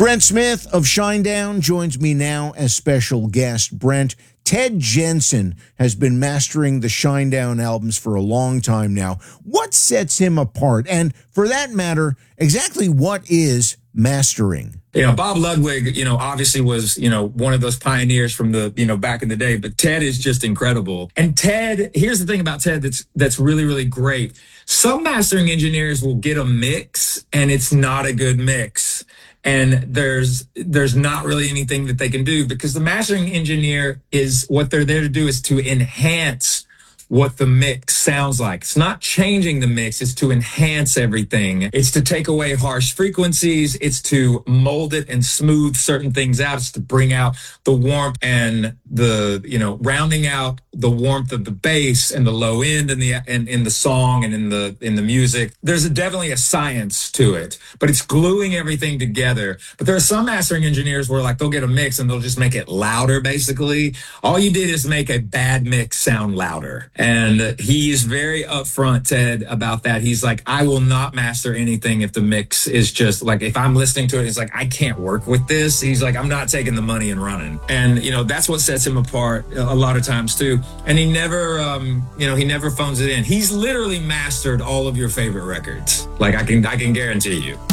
Brent Smith of Shinedown joins me now as special guest. Brent, Ted Jensen has been mastering the Shinedown albums for a long time now. What sets him apart? And for that matter, exactly what is mastering? Bob Ludwig, obviously was, one of those pioneers from the, back in the day, but Ted is just incredible. And Ted, here's the thing about Ted that's really, really great. Some mastering engineers will get a mix and it's not a good mix. And there's not really anything that they can do, because the mastering engineer is, what they're there to do is to enhance what the mix sounds like. It's not changing the mix. It's to enhance everything. It's to take away harsh frequencies. It's to mold it and smooth certain things out. It's to bring out the warmth and the, rounding out the warmth of the bass and the low end and in the song and in the music. There's definitely a science to it, but it's gluing everything together. But there are some mastering engineers where they'll get a mix and they'll just make it louder. Basically, all you did is make a bad mix sound louder. And he's very upfront, Ted, about that. He's like, I will not master anything if the mix is just if I'm listening to it, it's like, I can't work with this. He's like, I'm not taking the money and running. And, that's what sets him apart a lot of times too. And he never, he never phones it in. He's literally mastered all of your favorite records. I can guarantee you.